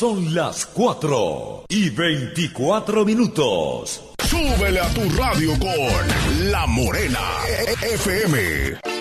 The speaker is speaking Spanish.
Son las 4:24. Súbele a tu radio con La Morena FM.